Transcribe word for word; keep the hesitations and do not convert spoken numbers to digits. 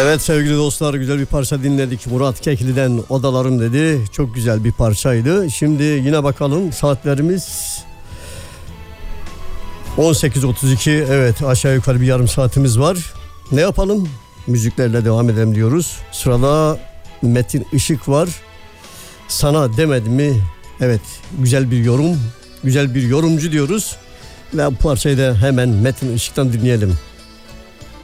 Evet sevgili dostlar, güzel bir parça dinledik. Murat Kekilli'den Odalarım dedi. Çok güzel bir parçaydı. Şimdi yine bakalım, saatlerimiz on sekiz otuz iki. Evet, aşağı yukarı bir yarım saatimiz var. Ne yapalım? Müziklerle devam edelim diyoruz. Sırada Metin Işık var. Sana demedim mi? Evet, güzel bir yorum. Güzel bir yorumcu diyoruz. Ve bu parçayı da hemen Metin Işık'tan dinleyelim.